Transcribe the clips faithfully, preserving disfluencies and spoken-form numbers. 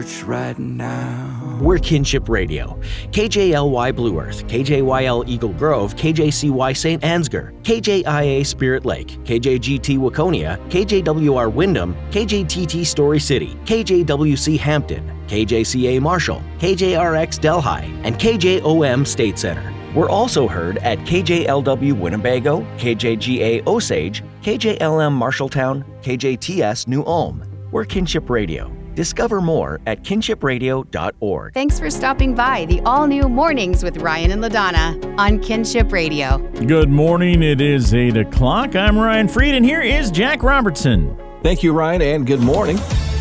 Right now. We're Kinship Radio. K J L Y Blue Earth, K J Y L Eagle Grove, K J C Y Saint Ansgar, K J I A Spirit Lake, K J G T Waconia, K J W R Wyndham, K J T T Story City, K J W C Hampton, K J C A Marshall, K J R X Delhi, and K J O M State Center. We're also heard at K J L W Winnebago, K J G A Osage, K J L M Marshalltown, K J T S New Ulm. We're Kinship Radio. Discover more at kinship radio dot org. Thanks for stopping by the all-new Mornings with Ryan and LaDonna on Kinship Radio. Good morning. It is eight o'clock. I'm Ryan Freed, and here is Jack Robertson. Thank you, Ryan, and good morning.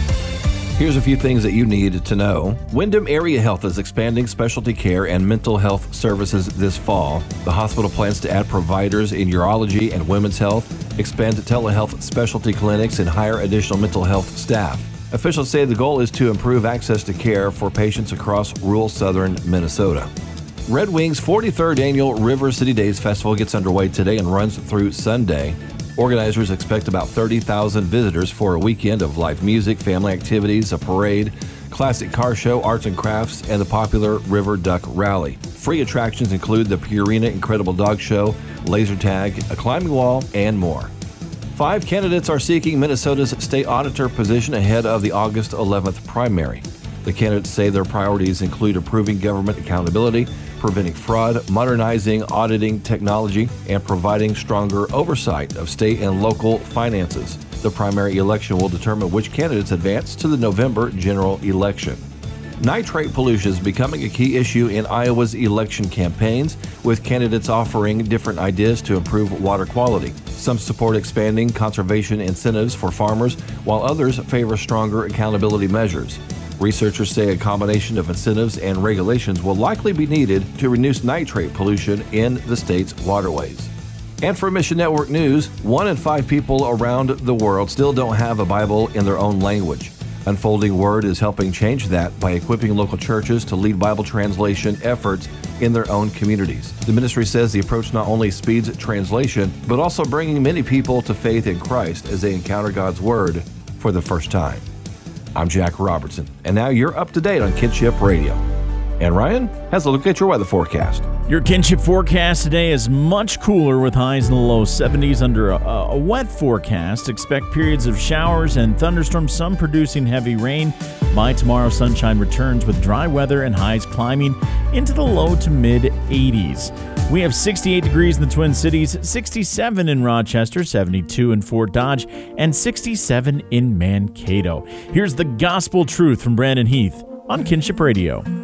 Here's a few things that you need to know. Wyndham Area Health is expanding specialty care and mental health services this fall. The hospital plans to add providers in urology and women's health, expand telehealth specialty clinics, and hire additional mental health staff. Officials say the goal is to improve access to care for patients across rural southern Minnesota. Red Wings' forty-third Annual River City Days Festival gets underway today and runs through Sunday. Organizers expect about thirty thousand visitors for a weekend of live music, family activities, a parade, classic car show, arts and crafts, and the popular River Duck Rally. Free attractions include the Purina Incredible Dog Show, laser tag, a climbing wall, and more. Five candidates are seeking Minnesota's state auditor position ahead of the August eleventh primary. The candidates say their priorities include improving government accountability, preventing fraud, modernizing auditing technology, and providing stronger oversight of state and local finances. The primary election will determine which candidates advance to the November general election. Nitrate pollution is becoming a key issue in Iowa's election campaigns, with candidates offering different ideas to improve water quality. Some support expanding conservation incentives for farmers, while others favor stronger accountability measures. Researchers say a combination of incentives and regulations will likely be needed to reduce nitrate pollution in the state's waterways. And for Mission Network News, one in five people around the world still don't have a Bible in their own language. Unfolding Word is helping change that by equipping local churches to lead Bible translation efforts in their own communities. The ministry says the approach not only speeds translation, but also bringing many people to faith in Christ as they encounter God's Word for the first time. I'm Jack Robertson, and now you're up to date on Kinship Radio. And Ryan has a look at your weather forecast. Your Kinship forecast today is much cooler with highs in the low seventies under a, a wet forecast. Expect periods of showers and thunderstorms, some producing heavy rain. By tomorrow, sunshine returns with dry weather and highs climbing into the low to mid eighties. We have sixty-eight degrees in the Twin Cities, sixty-seven in Rochester, seventy-two in Fort Dodge, and sixty-seven in Mankato. Here's the gospel truth from Brandon Heath on Kinship Radio.